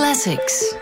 Classics.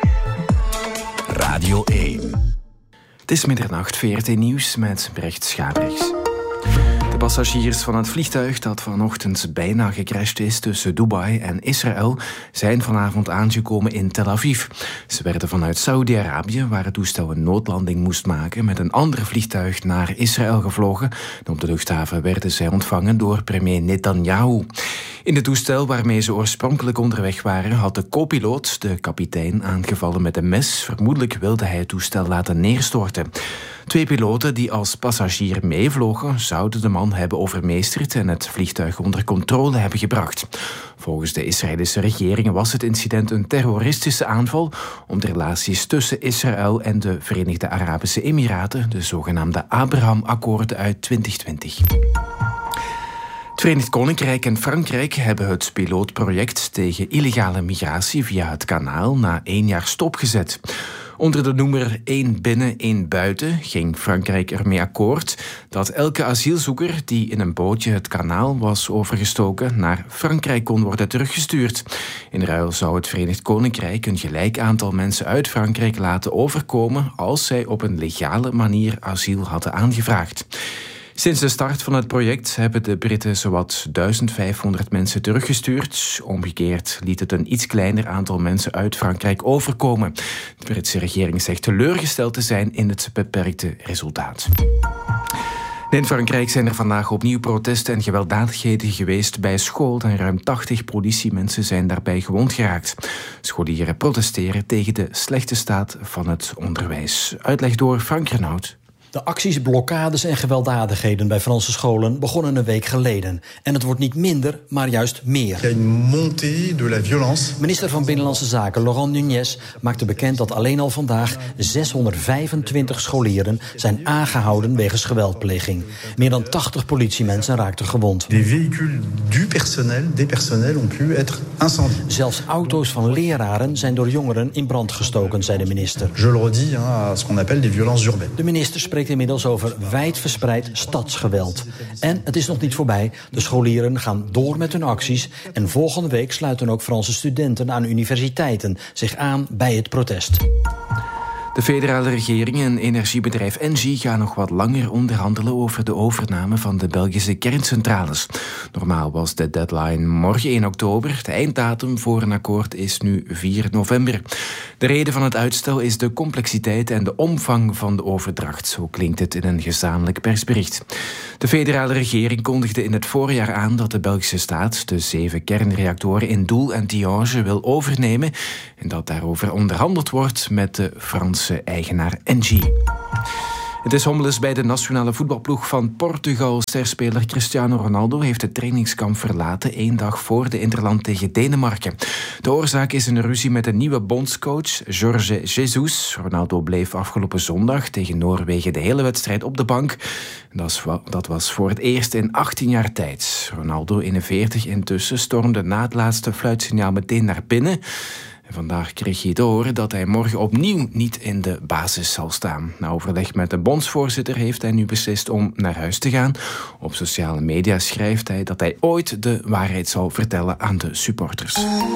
Radio 1. Het is middernacht, VRT Nieuws met Brecht Schabrichs. De passagiers van het vliegtuig dat vanochtend bijna gecrashed is tussen Dubai en Israël zijn vanavond aangekomen in Tel Aviv. Ze werden vanuit Saudi-Arabië, waar het toestel een noodlanding moest maken, met een ander vliegtuig naar Israël gevlogen. En op de luchthaven werden zij ontvangen door premier Netanyahu. In het toestel waarmee ze oorspronkelijk onderweg waren, had de co-piloot de kapitein aangevallen met een mes. Vermoedelijk wilde hij het toestel laten neerstorten. 2 piloten die als passagier meevlogen, zouden de man hebben overmeesterd en het vliegtuig onder controle hebben gebracht. Volgens de Israëlische regering was het incident een terroristische aanval om de relaties tussen Israël en de Verenigde Arabische Emiraten, de zogenaamde Abraham-akkoorden uit 2020. Het Verenigd Koninkrijk en Frankrijk hebben het pilootproject tegen illegale migratie via het kanaal na 1 jaar stopgezet. Onder de noemer 1 binnen, 1 buiten ging Frankrijk ermee akkoord dat elke asielzoeker die in een bootje het kanaal was overgestoken naar Frankrijk kon worden teruggestuurd. In ruil zou het Verenigd Koninkrijk een gelijk aantal mensen uit Frankrijk laten overkomen als zij op een legale manier asiel hadden aangevraagd. Sinds de start van het project hebben de Britten zowat 1500 mensen teruggestuurd. Omgekeerd liet het een iets kleiner aantal mensen uit Frankrijk overkomen. De Britse regering zegt teleurgesteld te zijn in het beperkte resultaat. In Frankrijk zijn er vandaag opnieuw protesten en gewelddadigheden geweest bij school en ruim 80 politiemensen zijn daarbij gewond geraakt. Scholieren protesteren tegen de slechte staat van het onderwijs. Uitleg door Frank Renaud. De acties, blokkades en gewelddadigheden bij Franse scholen begonnen een week geleden. En het wordt niet minder, maar juist meer. Er is een montée de la violence. Minister van Binnenlandse Zaken Laurent Nunez maakte bekend dat alleen al vandaag 625 scholieren zijn aangehouden wegens geweldpleging. Meer dan 80 politiemensen raakten gewond. Des véhicules des personnels ont pu être incendiés. Zelfs auto's van leraren zijn door jongeren in brand gestoken, zei de minister. Je le redis, à ce qu'on appelle des violences urbaines. De minister spreekt inmiddels over wijdverspreid stadsgeweld. En het is nog niet voorbij. De scholieren gaan door met hun acties. En volgende week sluiten ook Franse studenten aan universiteiten zich aan bij het protest. De federale regering en energiebedrijf Engie gaan nog wat langer onderhandelen over de overname van de Belgische kerncentrales. Normaal was de deadline morgen 1 oktober. De einddatum voor een akkoord is nu 4 november. De reden van het uitstel is de complexiteit en de omvang van de overdracht. Zo klinkt het in een gezamenlijk persbericht. De federale regering kondigde in het voorjaar aan dat de Belgische staat de 7 kernreactoren in Doel en Tihange wil overnemen en dat daarover onderhandeld wordt met de Franse eigenaar Engie. Het is hommeles bij de nationale voetbalploeg van Portugal. Sterspeler Cristiano Ronaldo heeft het trainingskamp verlaten 1 dag voor de interland tegen Denemarken. De oorzaak is een ruzie met een nieuwe bondscoach, Jorge Jesus. Ronaldo bleef afgelopen zondag tegen Noorwegen de hele wedstrijd op de bank. Dat was voor het eerst in 18 jaar tijd. Ronaldo, 41 intussen, stormde na het laatste fluitsignaal meteen naar binnen. Vandaag kreeg hij te horen dat hij morgen opnieuw niet in de basis zal staan. Na overleg met de bondsvoorzitter heeft hij nu beslist om naar huis te gaan. Op sociale media schrijft hij dat hij ooit de waarheid zal vertellen aan de supporters.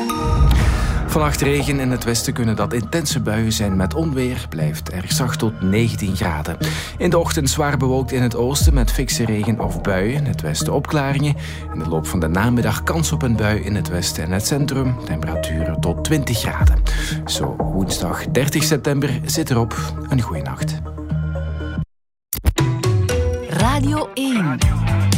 Vannacht regen. In het westen kunnen dat intense buien zijn met onweer. Blijft erg zacht tot 19 graden. In de ochtend zwaar bewolkt in het oosten met fikse regen of buien. In het westen opklaringen. In de loop van de namiddag kans op een bui in het westen en het centrum. Temperaturen tot 20 graden. Zo, woensdag 30 september zit erop. Een goeie nacht. Radio 1.